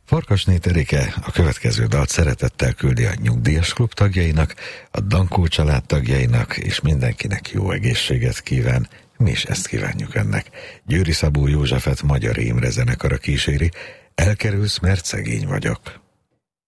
Farkasné Terike a következő dalt szeretettel küldi a Nyugdíjas Klub tagjainak, a Dankó család tagjainak, és mindenkinek jó egészséget kíván. Mi is ezt kívánjuk ennek. Győri Szabó Józsefet Magyar Imre zenekara kíséri. Elkerülsz, mert szegény vagyok.